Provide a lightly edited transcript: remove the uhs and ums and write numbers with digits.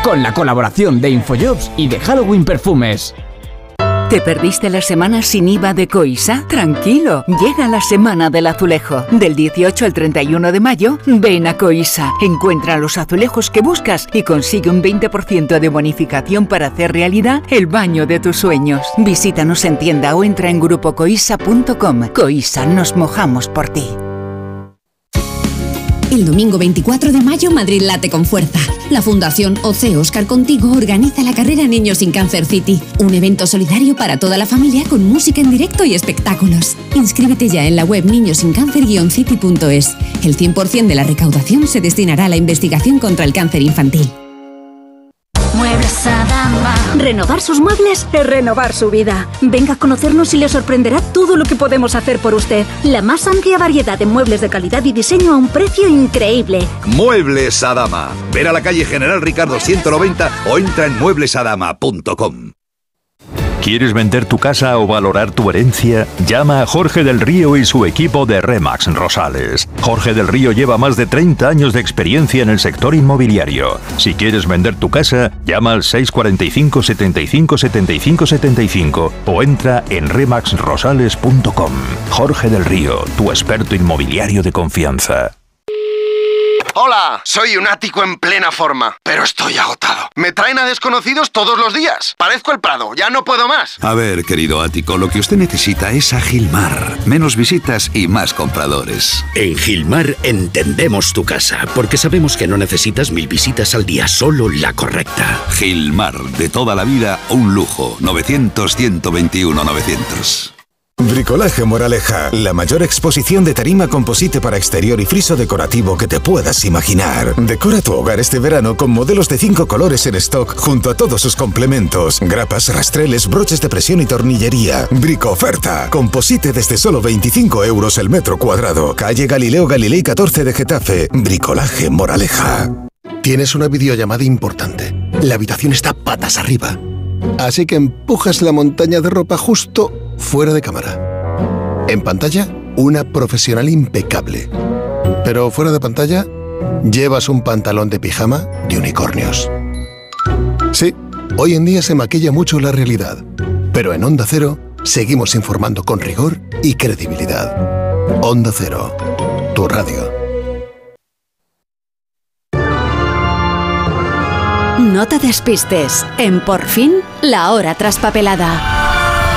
con la colaboración de Infojobs y de Halloween Perfumes. ¿Te perdiste la semana sin IVA de Coisa? Tranquilo, llega la semana del azulejo. Del 18 al 31 de mayo, ven a Coisa. Encuentra los azulejos que buscas y consigue un 20% de bonificación para hacer realidad el baño de tus sueños. Visítanos en tienda o entra en grupocoisa.com. Coisa, nos mojamos por ti. El domingo 24 de mayo, Madrid late con fuerza. La Fundación OC Óscar Contigo organiza la carrera Niños sin Cáncer City, un evento solidario para toda la familia con música en directo y espectáculos. Inscríbete ya en la web niñosincáncer-city.es. El 100% de la recaudación se destinará a la investigación contra el cáncer infantil. Muebles Adama. Renovar sus muebles es renovar su vida. Venga a conocernos y le sorprenderá todo lo que podemos hacer por usted. La más amplia variedad de muebles de calidad y diseño a un precio increíble. Muebles Adama. Ven a la calle General Ricardo 190 o entra en mueblesadama.com. ¿Quieres vender tu casa o valorar tu herencia? Llama a Jorge del Río y su equipo de Remax Rosales. Jorge del Río lleva más de 30 años de experiencia en el sector inmobiliario. Si quieres vender tu casa, llama al 645 75 75 75 o entra en remaxrosales.com. Jorge del Río, tu experto inmobiliario de confianza. Hola, soy un ático en plena forma, pero estoy agotado. Me traen a desconocidos todos los días. Parezco el Prado, ya no puedo más. A ver, querido ático, lo que usted necesita es a Gilmar. Menos visitas y más compradores. En Gilmar entendemos tu casa, porque sabemos que no necesitas 1000 visitas al día, solo la correcta. Gilmar, de toda la vida, un lujo. 900-121-900. Bricolaje Moraleja, la mayor exposición de tarima composite para exterior y friso decorativo que te puedas imaginar. Decora tu hogar este verano con modelos de 5 colores en stock junto a todos sus complementos, grapas, rastreles, broches de presión y tornillería. Bricoferta, composite desde solo 25 euros el metro cuadrado. Calle Galileo Galilei 14 de Getafe. Bricolaje Moraleja. Tienes una videollamada importante. La habitación está patas arriba. Así que empujas la montaña de ropa justo fuera de cámara. En pantalla, una profesional impecable. Pero fuera de pantalla, llevas un pantalón de pijama de unicornios. Sí, hoy en día se maquilla mucho la realidad. Pero en Onda Cero, seguimos informando con rigor y credibilidad. Onda Cero, tu radio. No te despistes. En Por Fin, la hora traspapelada.